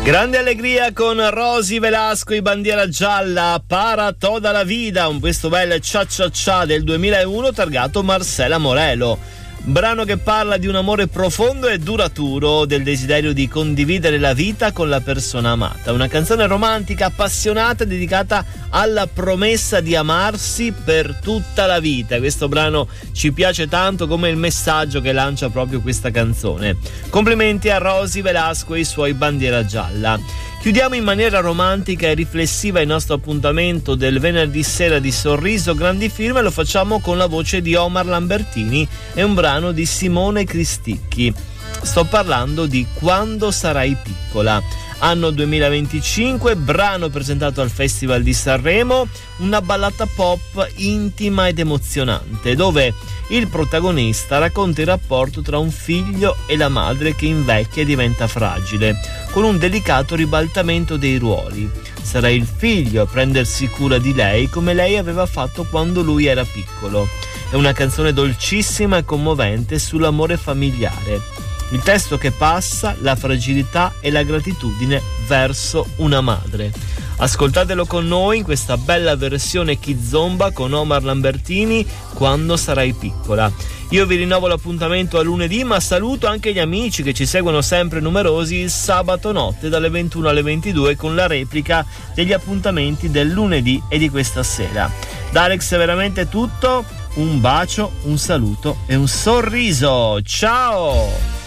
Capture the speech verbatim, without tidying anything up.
Grande allegria con Rosy Velasco e Bandiera Gialla, Para toda la vida, un questo bel cia cia cia del duemilauno targato Marcela Morelo. Brano che parla di un amore profondo e duraturo, del desiderio di condividere la vita con la persona amata. Una canzone romantica, appassionata, dedicata alla promessa di amarsi per tutta la vita. Questo brano ci piace tanto, come il messaggio che lancia proprio questa canzone. Complimenti a Rosy Velasco e i suoi Bandiera Gialla. Chiudiamo in maniera romantica e riflessiva il nostro appuntamento del venerdì sera di Sorriso Grandi Film e lo facciamo con la voce di Omar Lambertini e un brano di Simone Cristicchi. Sto parlando di Quando sarai piccola. Anno duemilaventicinque, brano presentato al Festival di Sanremo, una ballata pop intima ed emozionante, dove il protagonista racconta il rapporto tra un figlio e la madre che invecchia e diventa fragile, con un delicato ribaltamento dei ruoli. Sarà il figlio a prendersi cura di lei come lei aveva fatto quando lui era piccolo. È una canzone dolcissima e commovente sull'amore familiare. Il testo che passa, la fragilità e la gratitudine verso una madre. Ascoltatelo con noi in questa bella versione Kizomba con Omar Lambertini, Quando sarai piccola. Io vi rinnovo l'appuntamento a lunedì, ma saluto anche gli amici che ci seguono sempre numerosi il sabato notte dalle ventuno alle ventidue con la replica degli appuntamenti del lunedì e di questa sera. Da Alex è veramente tutto, un bacio, un saluto e un sorriso. Ciao!